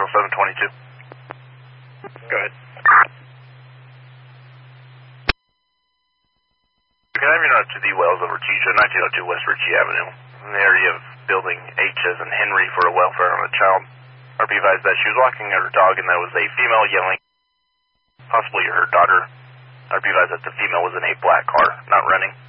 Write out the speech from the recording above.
0722. Go ahead. Can I have your note to the Wells over Teacher, 1902 West Ritchie Avenue, in the area of building H as in Henry for a welfare on a child. RP advised that she was walking her dog and there was a female yelling, possibly her daughter. RP advised that the female was in a black car, not running.